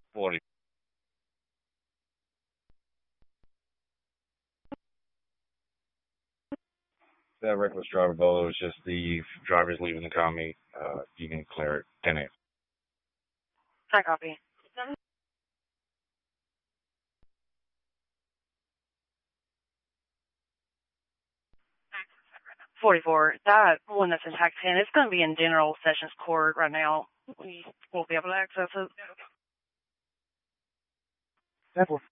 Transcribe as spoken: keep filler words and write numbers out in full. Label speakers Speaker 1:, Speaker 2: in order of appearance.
Speaker 1: forty. That reckless driver below is just the drivers leaving the county. Uh, you can clear it. ten a.m.
Speaker 2: I copy. forty-four. That one that's in Tax ten, it's going to be in General Sessions Court right now. We won't be able to access it.
Speaker 1: ten four.